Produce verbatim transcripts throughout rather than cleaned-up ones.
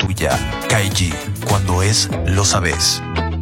tuya. Caigi, cuando es, lo sabes.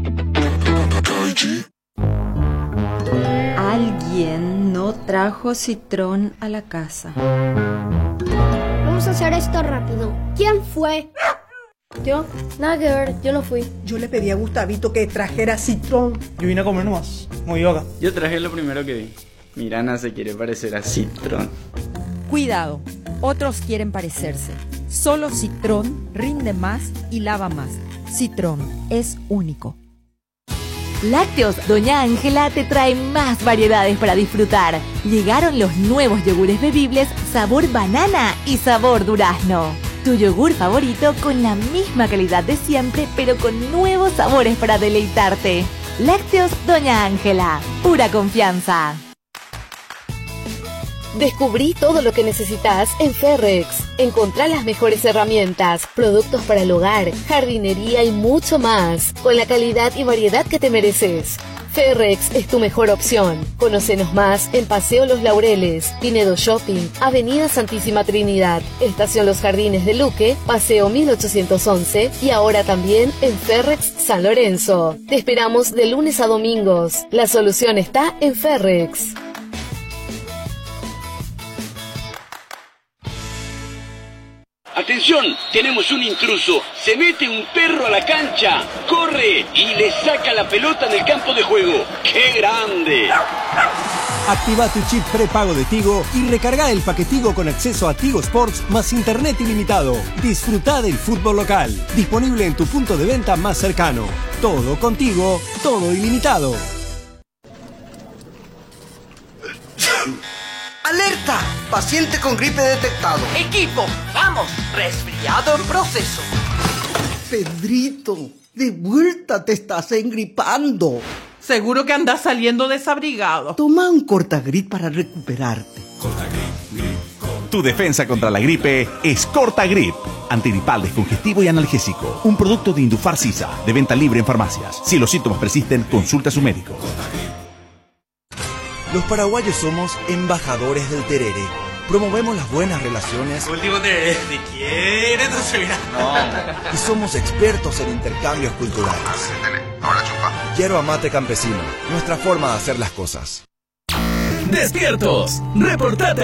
Alguien no trajo citrón a la casa. Vamos a hacer esto rápido. ¿Quién fue? Yo, nada que ver, yo no fui. Yo le pedí a Gustavito que trajera citrón. Yo vine a comer nomás, muy yoga. Yo traje lo primero que vi. Mirana se quiere parecer a Citrón. Cuidado, otros quieren parecerse. Solo Citrón rinde más y lava más. Citrón es único. Lácteos Doña Ángela te trae más variedades para disfrutar. Llegaron los nuevos yogures bebibles sabor banana y sabor durazno. Tu yogur favorito con la misma calidad de siempre, pero con nuevos sabores para deleitarte. Lácteos Doña Ángela, pura confianza. Descubrí todo lo que necesitas en Ferrex. Encontrá las mejores herramientas, productos para el hogar, jardinería y mucho más, con la calidad y variedad que te mereces. Ferrex es tu mejor opción. Conócenos más en Paseo Los Laureles, Pinedo Shopping, Avenida Santísima Trinidad, Estación Los Jardines de Luque, Paseo mil ochocientos once y ahora también en Ferrex San Lorenzo. Te esperamos de lunes a domingos. La solución está en Ferrex. Atención, tenemos un intruso. Se mete un perro a la cancha, corre y le saca la pelota en el campo de juego. ¡Qué grande! Activa tu chip prepago de Tigo y recarga el paquetigo con acceso a Tigo Sports más internet ilimitado. Disfruta del fútbol local. Disponible en tu punto de venta más cercano. Todo contigo, todo ilimitado. ¡Alerta! Paciente con gripe detectado. Equipo, vamos, resfriado en proceso. Pedrito, de vuelta te estás engripando. Seguro que andas saliendo desabrigado. Toma un Cortagrip para recuperarte. Tu defensa contra la gripe es Cortagrip. Antigripal, descongestivo y analgésico. Un producto de Indufar Sisa, de venta libre en farmacias. Si los síntomas persisten, consulta a su médico. Los paraguayos somos embajadores del tereré. Promovemos las buenas relaciones. Último tereré, ¿de quién? No se mira. No. Y somos expertos en intercambios culturales. Ahora chupa. Yerba mate campesino, nuestra forma de hacer las cosas. ¡Despiertos! ¡Reportate!